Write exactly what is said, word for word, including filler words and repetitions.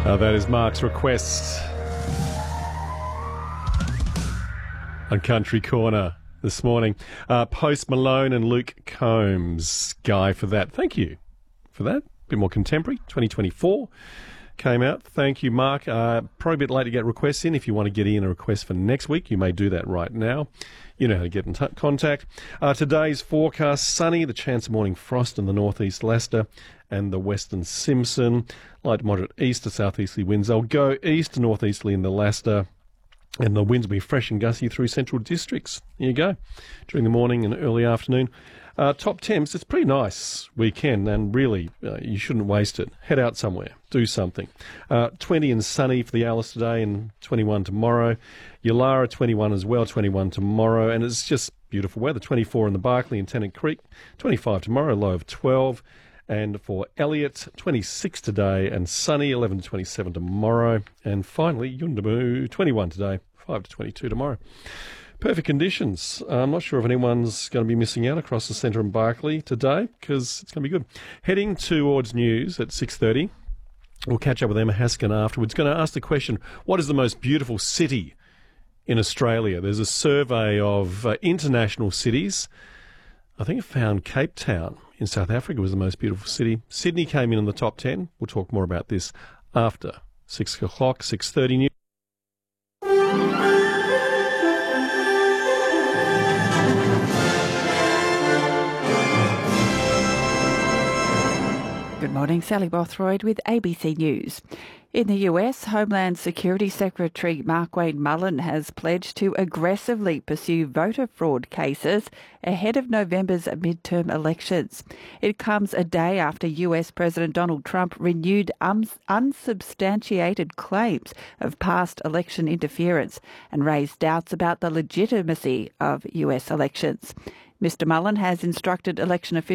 Uh, that is Mark's request on Country Corner this morning. Uh, Post Malone and Luke Combs. Guy for that. Thank you for that. A bit more contemporary. twenty twenty-four came out. Thank you, Mark. Uh, probably a bit late to get requests in. If you want to get in a request for next week, you may do that right now. You know how to get in t- contact. Uh, today's forecast, sunny, the chance of morning frost in the northeast Leicester and the western Simpson. Light to moderate east to southeasterly winds. They'll go east to northeasterly in the Leicester, and the winds will be fresh and gusty through central districts. There you go. During the morning and early afternoon. Uh, top temps, it's a pretty nice weekend, and really, uh, you shouldn't waste it. Head out somewhere. Do something. Uh, twenty and sunny for the Alice today and twenty-one tomorrow. Yulara, twenty-one as well, twenty-one tomorrow. And it's just beautiful weather. twenty-four in the Barkly and Tennant Creek. twenty-five tomorrow, low of twelve. And for Elliot, twenty-six today and sunny, eleven to twenty-seven tomorrow. And finally, Yundamu, twenty-one today, five to twenty-two tomorrow. Perfect conditions. Uh, I'm not sure if anyone's going to be missing out across the centre in Barkly today, because it's going to be good. Heading towards news at six thirty. We'll catch up with Emma Haskin afterwards. Going to ask the question, what is the most beautiful city in Australia? There's a survey of uh, international cities. I think it found Cape Town in South Africa was the most beautiful city. Sydney came in in the top ten. We'll talk more about this after six o'clock, six thirty news. Good morning, Sally Bothroyd with A B C News. In the U S, Homeland Security Secretary Markwayne Mullin has pledged to aggressively pursue voter fraud cases ahead of November's midterm elections. It comes a day after U S President Donald Trump renewed uns- unsubstantiated claims of past election interference and raised doubts about the legitimacy of U S elections. Mister Mullin has instructed election officials